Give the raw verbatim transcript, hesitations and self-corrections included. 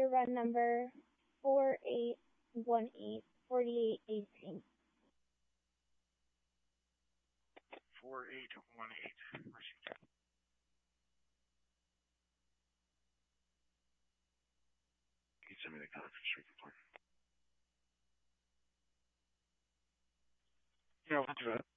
your run number four eight one eight four eight one eight. four eight one eight. Received. Can you send me the conference report? Yeah, we'll do that.